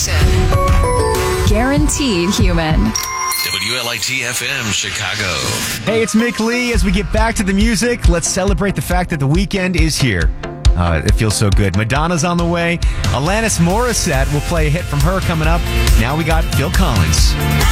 station. Guaranteed human. WLIT-FM Chicago. Hey, it's Mick Lee. As we get back to the music, let's celebrate the fact that the weekend is here. It feels so good. Madonna's on the way. Alanis Morissette will play a hit from her coming up. Now we got Phil Collins.